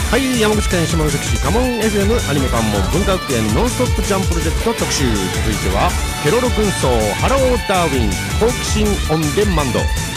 はい、山口県下関市カモン FM アニメ関門文化学園ノンストップジャンプロジェクト特集。続いてはケロロ軍曹ハローダーウィン好奇心オンデマンド。